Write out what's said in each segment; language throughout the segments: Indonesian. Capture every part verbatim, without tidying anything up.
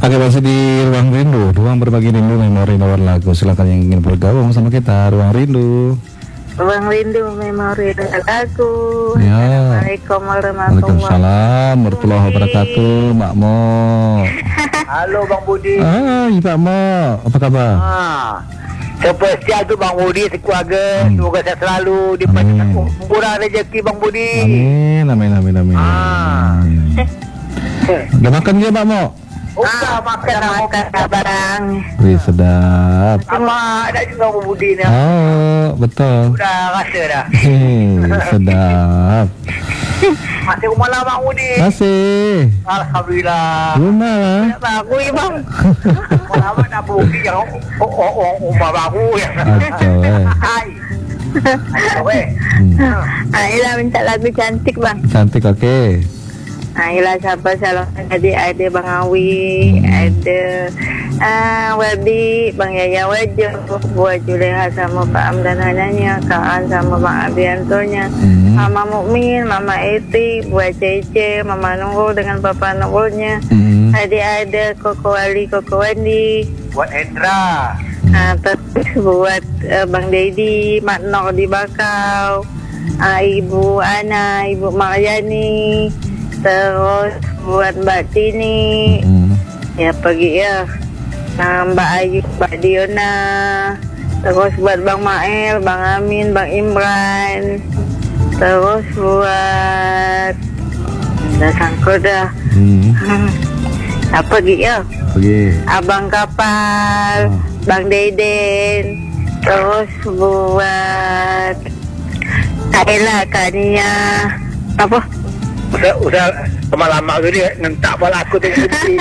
Oke, masih di Ruang Rindu, ruang berbagi rindu, memori nomor lagu. Silakan yang ingin bergabung sama kita, Ruang Rindu. Ruang Rindu, memori nomor lagu. Ya. Assalamualaikum Waalaikumsalam warahmatullahi wabarakatuh, Mak Mo. Halo Bang Budi. Ah, Pak Mo, apa kabar? Ah, spesial tu Bang Budi sekeluarga. Hmm. Semoga saya selalu dipanjangkan umurah rezeki Bang Budi. Amin, amin, amin, amin. Ah. Udah makan dia, Pak Mo? Oh, ah, makan makan barang. Wih, sedap. Sama ada juga Bang Budi ni. Oh, betul. Sudah rasa dah. Hei, sedap. Masih rumah lah Bang Budi. Masih. Alhamdulillah. Rumah. Bagus ya bang. Lama dah Budi yang oh, oh, oh, rumah baru ya. Betul, eh. Hai. Hai, weh. Hmm. Ayolah minta lagu cantik bang. Cantik, oke. Okay. Ayolah siapa salah tadi ada Bang Awi, Hmm. ada ah Wabi, Bang Yaya Wajo, buat Juleha sama Pak Amdan Hananya, Kaan sama Bang Abiantonya, Hmm. Mama Mukmin, Mama Eti, buat Cece, Mama Nurul dengan Papa Nurulnya. Hmm. Tadi ada Koko Ali, Koko Wandi. Buat Hendra. Ah, terus buat uh, Bang Dedi, Mak Nok di Bakau, ah, Ibu Ana, Ibu Maryani, terus buat Mbak Tini, Hmm. ya pergi ya, nah, Mbak Ayu, Mbak Diona, terus buat Bang Mael, Bang Amin, Bang Imran, terus buat dah sangkut dah. Hmm. Apa pergi ya? Pergi. Abang Kapal, Oh. Bang Deden, terus buat Kak Ella, Kak Nia, apa? Udah, udah lama-lama tu dia nentak pala aku tengok Budi.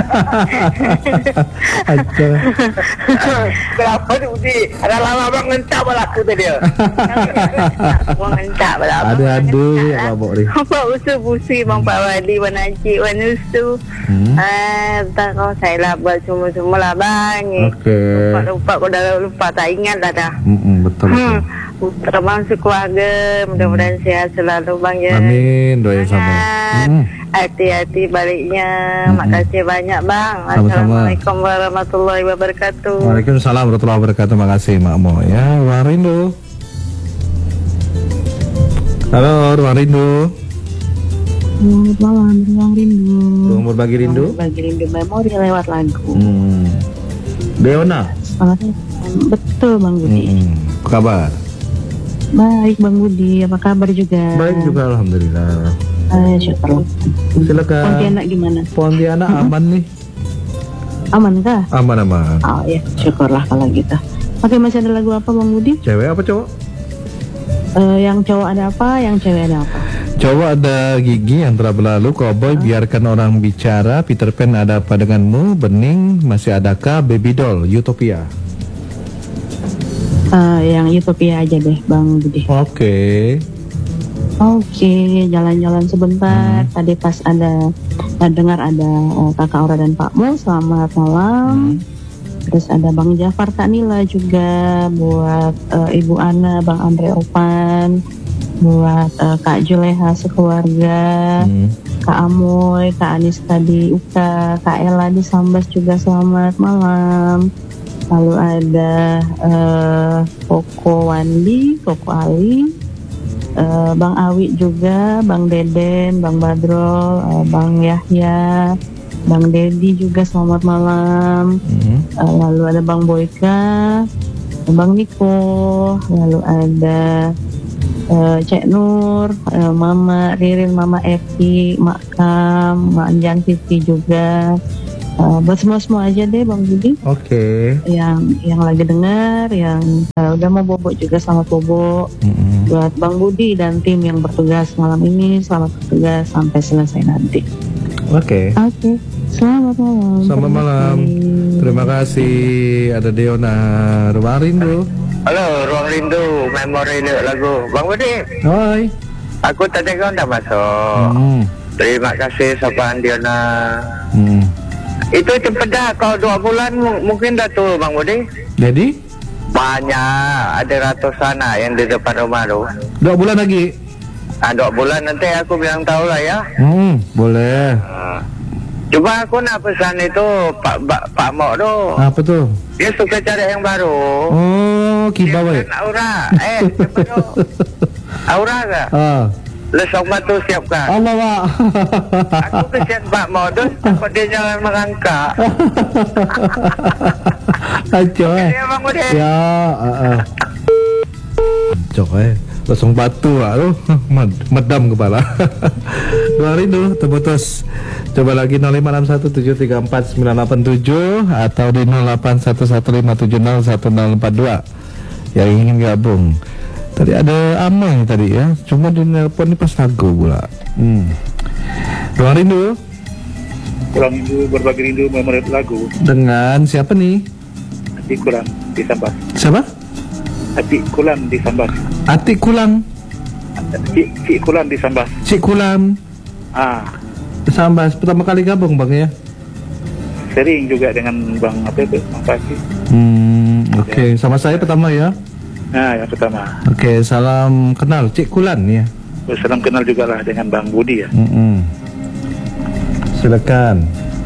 Aduh. Kenapa tu Budi? Ada lama bang nentak pala aku tu dia. Abang entak pula. Ada-ada ya babok ni. Apa usul busi Bang Pak Wadi, Wan Haji, Wan Usu. Hmm. Ah, tak kau saya lah buat semua-semua lah bang. Okey. Lupa-lupa kau dah lupa, tak ingat dah dah. Hmm, betul betul. Hmm. Terbang sekeluarga, mudah-mudahan sehat selalu bang ya. Amin, doain sama. Sehat. Hmm. Hati-hati baliknya. Mm-mm. Makasih banyak bang. Sama-sama. Assalamualaikum warahmatullahi wabarakatuh. Waalaikumsalam warahmatullahi wabarakatuh. Terima kasih Mak Mo ya. Ruang Rindu. Halo, Ruang Rindu. Selamat malam, Ruang Rindu. Ruang berbagi rindu. Bagi rindu memori lewat lagu. Hmm. Deona. Selamat betul Bang Budi. Hmm. Apa kabar? Baik Bang Budi, apa kabar juga? Baik juga alhamdulillah. Eh, syukur. Silakan. Pontianak gimana? Pontianak aman nih. Aman kah? Aman aman. Oh ya, syukurlah kalau gitu. Oke, masih ada lagu apa Bang Budi? Cewek apa cowok? Eh, yang cowok ada apa, yang cewek ada apa? Cowok ada Gigi yang telah berlalu, Cowboy biarkan orang bicara, Peter Pan ada apa denganmu, Bening masih adakah, Baby Doll, Utopia. Eh, yang Utopia aja deh Bang Budi. Oke. Oke, jalan-jalan sebentar. Hmm. Tadi pas ada eh, dengar ada eh, Kakak Aura dan Pak Mo, selamat malam. Hmm. Terus ada Bang Jafar Tanila juga, buat eh, Ibu Ana, Bang Andre Opan, buat eh, Kak Juleha sekeluarga, Hmm. Kak Amoy, Kak Aniska di Uka, Kak Ella di Sambas juga selamat malam. Lalu ada eh, Koko Wandi, Koko Ali, eh, Bang Awi juga, Bang Deden, Bang Badrol, eh, Bang Yahya, Bang Dedi juga selamat malam. Hmm. Eh, lalu ada Bang Boyka, Bang Niko, lalu ada eh, Cek Nur, eh, Mama Ririn, Mama Evi, Mak Kam, Mak Anjang Titi juga. Eh, buat semua-semua aja deh Bang Budi Oke. yang yang lagi dengar, yang eh, udah mau bobo juga selamat bobo. Hmm. Buat Bang Budi dan tim yang bertugas malam ini, selamat bertugas sampai selesai nanti. Oke. Oke, selamat malam. Selamat Terima malam. kasih. Terima kasih. Ada Deona, Ruang Rindu. Halo, Ruang Rindu, memori lagu Bang Budi. Hai. Aku tadi kan dah masuk. Hmm. Terima kasih sapaan Diana. Hmm. Itu cepet dah, kalau dua bulan mu- mungkin dah tuh Bang Budi. Jadi Banyak, ada ratusan lah yang di depan rumah tu. dua bulan lagi. Ah, dua bulan nanti aku bilang tahu lah ya. Hmm, boleh. Ah. Cuma aku nak pesan itu Pak Pak, Pak Mok tu. Apa tuh? Dia suka cari yang baru. Oh, kibau Dia eh. pesan Aura. Eh, siapa tu? Aura ke? Ah. Lesong batu siapkan. Allah, Pak. Aku kesian Pak Mok tu, takut dia jangan merangkak. Acok eh. Dia bang Ude. Ya, ah, ah. Acok eh. Langsung batu lah tu. Med- Medam kepala. Dua hari dulu terputus. Coba lagi nol lima enam satu tujuh tiga empat sembilan delapan tujuh atau di nol delapan satu satu lima tujuh nol satu nol empat dua yang ingin gabung. Tadi ada Amai tadi ya, cuma di nelpon ni pas lagu pula. Hmm. Ruang Rindu Pulang rindu, berbagi rindu, memerit lagu. dengan siapa nih? Hati kulan di Sambas. Siapa? Hati kulan di Sambas. Atik Kulang, Cik, Cik kulan di Sambas. Cik Kulam, Ah, Sambas pertama kali gabung bang ya? sering juga dengan Bang apa itu, Bang Pasti. Hmm, oke, okay. Sama saya pertama ya. Nah, yang pertama. Oke, okay, salam kenal Cik Kulan ya. Salam kenal juga lah dengan Bang Budi ya. Mm-mm. Silakan.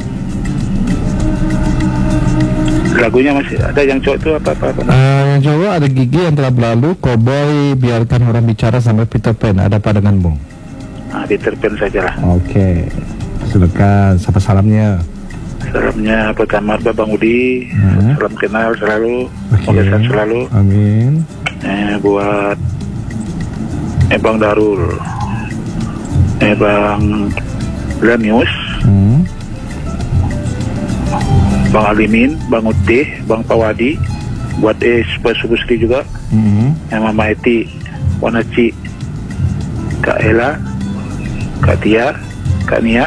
Lagunya masih ada yang cowok itu apa apa. apa. Uh, yang cowok ada Gigi yang telah berlalu, Cowboy biarkan orang bicara sampai Peter Pan. Ada apa denganmu? Ah, diterpen saja lah. Oke, okay. Silakan. Siapa salamnya? Salamnya pertama buat Bang Budi. Hmm. Salam kenal selalu. Oke. Semoga sehat selalu. Amin. Eh, buat eh Bang Darul. Eh Bang Lanius. Hmm. Bang Alimin, Bang Utih, Bang Pawadi, buat eh Pak Subuski juga, Hmm. yang Mama Eti, Wanaci, Kak Ella, Kak Tia, Kak Nia.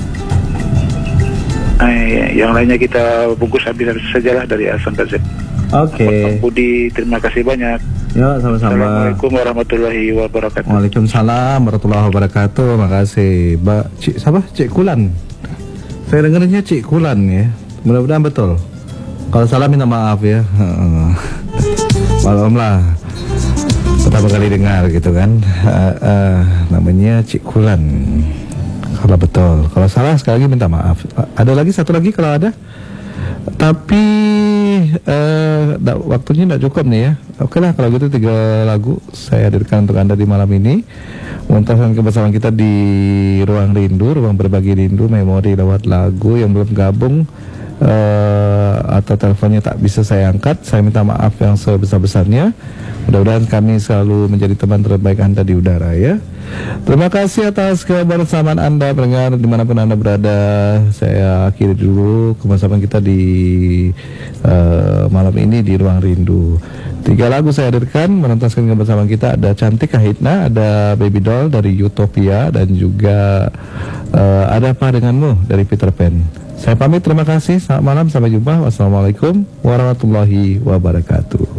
Eh, yang lainnya kita bungkus habis sajalah dari A sampai Z. Oke. Bang Budi, terima kasih banyak. Ya, sama-sama. Assalamualaikum warahmatullahi wabarakatuh. Waalaikumsalam warahmatullahi wabarakatuh. Makasih, Mbak Cik siapa? Cik Kulan. Saya dengarnya Cik Kulan ya. Mudah-mudahan betul. Kalau salah minta maaf ya. Maklum lah. Pertama kali dengar gitu kan. Uh, uh, namanya Cik Kulan. Kalau betul. Kalau salah sekali lagi minta maaf. Uh, ada lagi satu lagi kalau ada. Tapi uh, da, waktunya tidak cukup nih ya. Oke lah kalau gitu tiga lagu saya hadirkan untuk Anda di malam ini. Menuntaskan kebersamaan kita di Ruang Rindu, Ruang Berbagi Rindu, memori lewat lagu. Yang belum gabung uh, atau teleponnya tak bisa saya angkat, saya minta maaf yang sebesar-besarnya. Mudah-mudahan kami selalu menjadi teman terbaik Anda di udara ya. Terima kasih atas kebersamaan Anda pendengar dimanapun Anda berada. Saya akhiri dulu kebersamaan kita di uh, malam ini di Ruang Rindu. Tiga lagu saya hadirkan menuntaskan kebersamaan kita. Ada Cantik Kahitna, ada Baby Doll dari Utopia, dan juga uh, Ada Apa Denganmu dari Peter Pan. Saya pamit, terima kasih. Selamat malam, sampai jumpa. Wassalamualaikum warahmatullahi wabarakatuh.